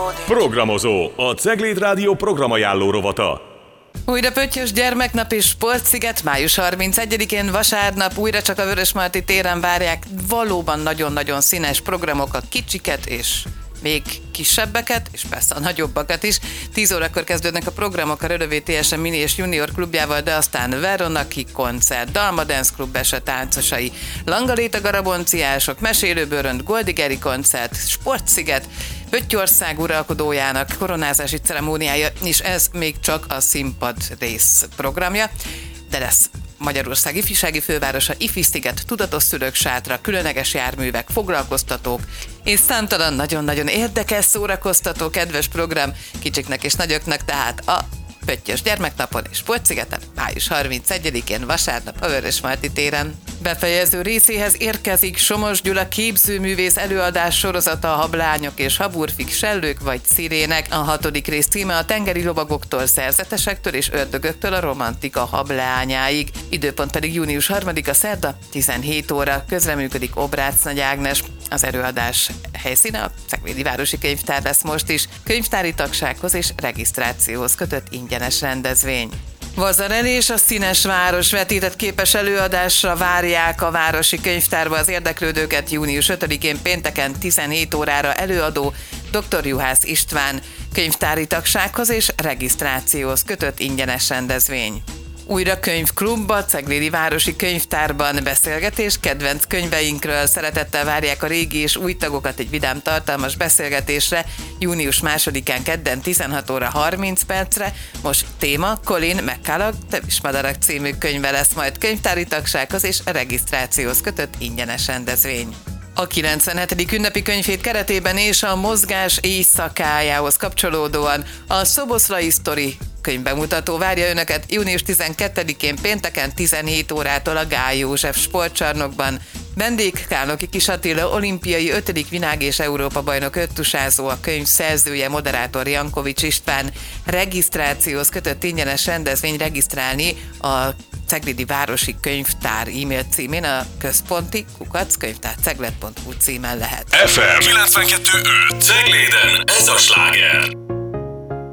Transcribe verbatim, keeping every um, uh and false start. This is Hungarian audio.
Programozó, a Cegléd Rádió programajánló rovata. Újra Pöttyös gyermeknap és Sportsziget május harmincegyedikén vasárnap újra csak a Vörösmarty téren várják valóban nagyon-nagyon színes programok, a kicsiket és még kisebbeket, és persze a nagyobbakat is. tíz órakor kezdődnek a programok a Rödövé té es em Mini és Junior klubjával, de aztán Veronaki koncert, Dalma Dance Klub Bese táncosai, Langaléta garabonciások, Mesélőbőrönd, Goldigeri koncert, Sportsziget, Pöttyország uralkodójának koronázási ceremóniája, és ez még csak a színpad rész programja, de lesz Magyarország ifjúsági fővárosa, Ifisziget, tudatos szülők sátra, különleges járművek, foglalkoztatók, és számtalan nagyon-nagyon érdekes, szórakoztató, kedves program kicsiknek és nagyoknak, tehát a Pöttyös gyermeknapon és Sportszigeten május harmincegyedikén vasárnap a Vörösmarty téren. Befejező részéhez érkezik Somos Gyula képzőművész előadás sorozata, a Hablányok és Haburfik, Sellők vagy Szirének. A hatodik rész címe a tengeri lovagoktól, szerzetesektől és ördögöktől a romantika hablányáig. Időpont pedig június harmadika szerda, tizenhét óra. Közreműködik Obrácz Nagy Ágnes. Az előadás helyszíne a Ceglédi Városi Könyvtár lesz most is. Könyvtári tagsághoz és regisztrációhoz kötött ingyenes rendezvény. Vazarel és a Színes Város vetített képes előadásra várják a Városi Könyvtárba az érdeklődőket június ötödikén pénteken tizenhét órára előadó dr. Juhász István. Könyvtári tagsághoz és regisztrációhoz kötött ingyenes rendezvény. Újra könyvklub a Ceglédi Városi Könyvtárban, beszélgetés kedvenc könyveinkről. Szeretettel várják a régi és új tagokat egy vidám, tartalmas beszélgetésre június másodikán kedden tizenhat óra harminc percre. Most téma Colin McCulloch Tevis Madarak című könyve lesz majd könyvtári tagsághoz és regisztrációhoz kötött ingyenes rendezvény. A kilencvenhetedik ünnepi könyvhét keretében és a mozgás éjszakájához kapcsolódóan a Szoboszlai Sztori könyvbemutató várja önöket június tizenkettedikén pénteken tizenhét órától a Gály József sportcsarnokban. Vendég Kálnoki Kis Attila, olimpiai ötödik világ és Európa bajnok öttusázó, a könyv szerzője, moderátor Jankovics István. Regisztrációhoz kötött ingyenes rendezvény regisztrálni a Ceglédi Városi Könyvtár e-mail címén, a központi kukac könyvtárceglet pont hu címen lehet. ef em kilencvenkettő öt Cegléden, ez a sláger.